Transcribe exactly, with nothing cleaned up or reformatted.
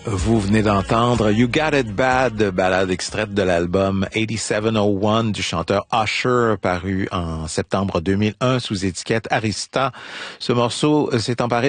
Vous venez d'entendre You Got It Bad, balade extraite de l'album eighty-seven oh one du chanteur Usher, paru en septembre deux mille un sous étiquette Arista. Ce morceau s'est emparé